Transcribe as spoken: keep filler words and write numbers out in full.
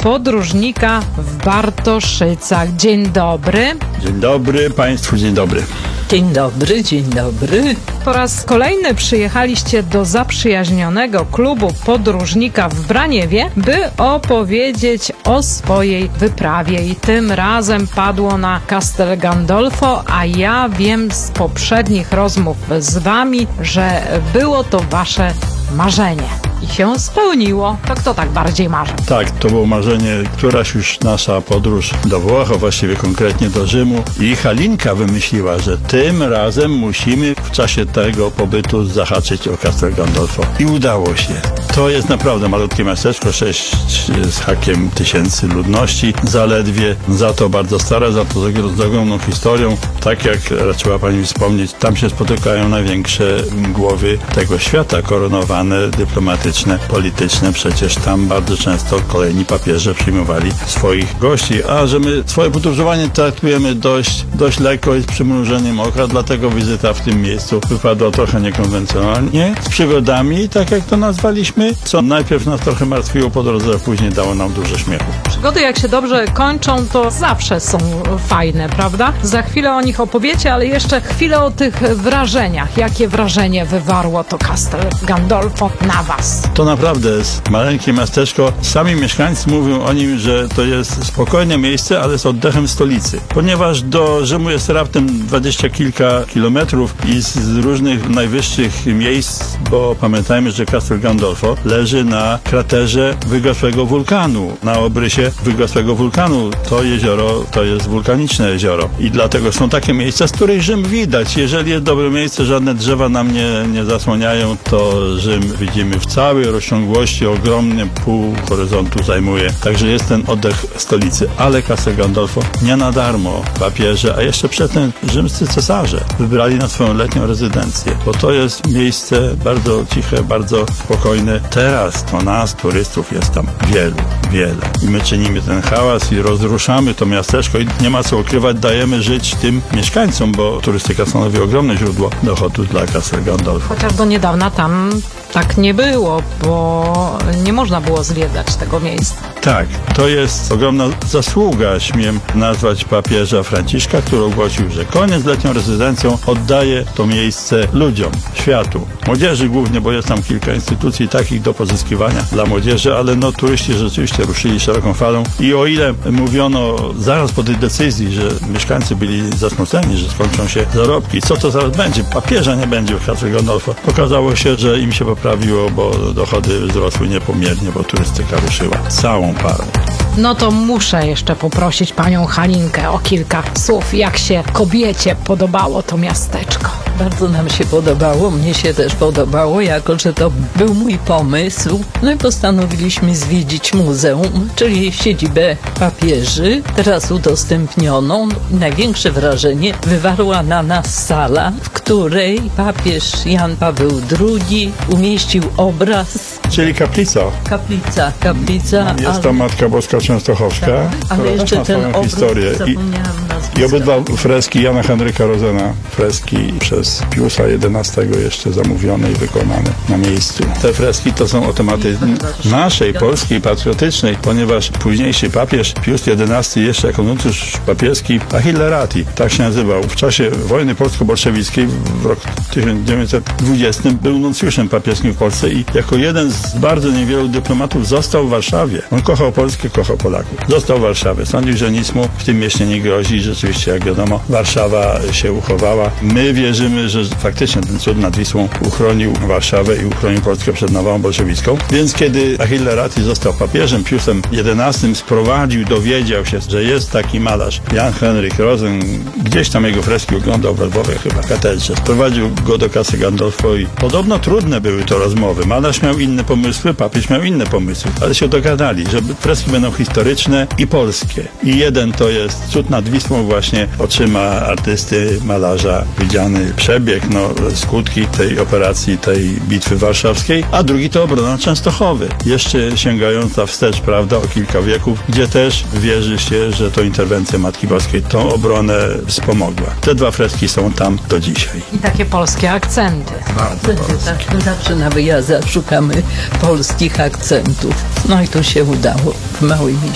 podróżnika w Bartoszycach. Dzień dobry. Dzień dobry Państwu, dzień dobry. Dzień dobry, dzień dobry. Po raz kolejny przyjechaliście do zaprzyjaźnionego klubu podróżnika w Braniewie, by opowiedzieć o swojej wyprawie. I tym razem padło na Castel Gandolfo, a ja wiem z poprzednich rozmów z wami, że było to wasze marzenie. I się spełniło. To kto tak bardziej marzy? Tak, to było marzenie, któraś już nasza podróż do Włoch, a właściwie konkretnie do Rzymu. I Halinka wymyśliła, że tym razem musimy w czasie tego pobytu zahaczyć o Castel Gandolfo. I udało się. To jest naprawdę malutkie miasteczko, sześć z hakiem tysięcy ludności, zaledwie, za to bardzo stare, za to z ogromną historią. Tak jak raczyła Pani wspomnieć, tam się spotykają największe głowy tego świata, koronowane, dyplomatyczne, polityczne. Przecież tam bardzo często kolejni papieże przyjmowali swoich gości. A że my swoje podróżowanie traktujemy dość, dość lekko i z przymrużeniem oka, dlatego wizyta w tym miejscu wypadła trochę niekonwencjonalnie, z przygodami, tak jak to nazwaliśmy, co najpierw nas trochę martwiło po drodze, a później dało nam dużo śmiechu. Przygody, jak się dobrze kończą, to zawsze są fajne, prawda? Za chwilę o nich opowiecie, ale jeszcze chwilę o tych wrażeniach. Jakie wrażenie wywarło to Castel Gandolfo na was? To naprawdę jest maleńkie miasteczko. Sami mieszkańcy mówią o nim, że to jest spokojne miejsce, ale z oddechem stolicy. Ponieważ do Rzymu jest raptem dwadzieścia kilka kilometrów i z różnych najwyższych miejsc, bo pamiętajmy, że Castel Gandolfo leży na kraterze wygasłego wulkanu, na obrysie wygasłego wulkanu. To jezioro to jest wulkaniczne jezioro i dlatego są takie miejsca, z których Rzym widać. Jeżeli jest dobre miejsce, żadne drzewa nam nie, nie zasłaniają, to Rzym widzimy w całej rozciągłości, ogromny pół horyzontu zajmuje. Także jest ten oddech stolicy. Ale Castel Gandolfo nie na darmo papieże, a jeszcze przedtem rzymscy cesarze wybrali na swoją letnią rezydencję, bo to jest miejsce bardzo ciche, bardzo spokojne. Teraz to nas, turystów, jest tam wielu, wiele. I my czynimy ten hałas i rozruszamy to miasteczko i nie ma co ukrywać, dajemy żyć tym mieszkańcom, bo turystyka stanowi ogromne źródło dochodu dla Castel Gandolfo. Chociaż do niedawna tam tak nie było, bo nie można było zwiedzać tego miejsca. Tak, to jest ogromna zasługa, śmiem nazwać papieża Franciszka, który ogłosił, że koniec z letnią rezydencją, oddaje to miejsce ludziom, światu, młodzieży głównie, bo jest tam kilka instytucji takich do pozyskiwania dla młodzieży, ale no turyści rzeczywiście ruszyli szeroką falą i o ile mówiono zaraz po tej decyzji, że mieszkańcy byli zasmuceni, że skończą się zarobki, co to zaraz będzie? Papieża nie będzie w Castel Gandolfo. Okazało się, że im się poprawiło, bo dochody wzrosły niepomiernie, bo turystyka ruszyła całą parą. No to muszę jeszcze poprosić panią Halinkę o kilka słów, jak się kobiecie podobało to miasteczko. Bardzo nam się podobało, mnie się też podobało, jako że to był mój pomysł. No i postanowiliśmy zwiedzić muzeum, czyli siedzibę papieży, teraz udostępnioną. Największe wrażenie wywarła na nas sala, w której papież Jan Paweł drugi umieścił obraz. Czyli kaplica. Kaplica, kaplica. Jest ale... tam Matka Boska Częstochowska, tak, ale która jeszcze też ma ten swoją obraz, historię. I, I obydwa freski Jana Henryka Rozena, freski przez Piusa jedenastego jeszcze zamówione i wykonane na miejscu. Te freski to są o tematy naszej, polskiej, patriotycznej, ponieważ późniejszy papież Pius jedenasty jeszcze jako nuncjusz papieski Achille Ratti, tak się nazywał, w czasie wojny polsko-bolszewickiej w roku tysiąc dziewięćset dwudziestym był nuncjuszem papieskim w Polsce i jako jeden z bardzo niewielu dyplomatów został w Warszawie. On kochał Polskę, kochał Polaków. Został w Warszawie. Sądził, że nic mu w tym mieście nie grozi. Rzeczywiście, jak wiadomo, Warszawa się uchowała. My wierzymy, że faktycznie ten cud nad Wisłą uchronił Warszawę i uchronił Polskę przed nawałą bolszewicką. Więc kiedy Achille Ratti został papieżem, Piusem jedenastym sprowadził, dowiedział się, że jest taki malarz, Jan Henryk Rosen, gdzieś tam jego freski oglądał we Lwowie chyba, w katedrze. Sprowadził go do Castel Gandolfo i podobno trudne były to rozmowy. Malarz miał inne pomysły, papież miał inne pomysły, ale się dogadali, że freski będą historyczne i polskie. I jeden to jest cud nad Wisłą właśnie oczyma artysty, malarza, widziany przebieg, no skutki tej operacji, tej bitwy warszawskiej, a drugi to obrona Częstochowy. Jeszcze sięgająca wstecz, prawda, o kilka wieków, gdzie też wierzy się, że to interwencja Matki Boskiej tą obronę wspomogła. Te dwa freski są tam do dzisiaj. I takie polskie akcenty. Bardzo polskie. Tak, zawsze na wyjazdach szukamy polskich akcentów. No i to się udało w małej mieście.